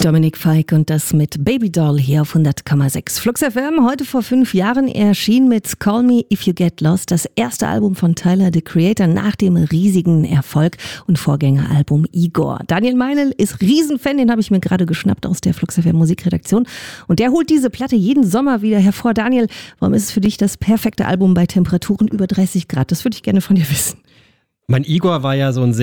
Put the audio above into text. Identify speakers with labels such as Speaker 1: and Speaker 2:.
Speaker 1: Dominik Feick und das mit Baby Doll hier auf 100,6. Flux FM, heute vor 5 Jahren erschien mit Call Me If You Get Lost das erste Album von Tyler, the Creator, nach dem riesigen Erfolg und Vorgängeralbum Igor. Daniel Meinl ist Riesenfan, den habe ich mir gerade geschnappt aus der Flux FM Musikredaktion und der holt diese Platte jeden Sommer wieder hervor. Daniel, warum ist es für dich das perfekte Album bei Temperaturen über 30 Grad? Das würde ich gerne von dir wissen.
Speaker 2: Mein Igor war ja so ein